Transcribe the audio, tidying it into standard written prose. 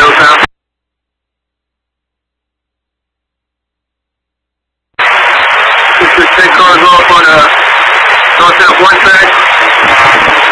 Middletown. Just 10 cars off on north-south one side.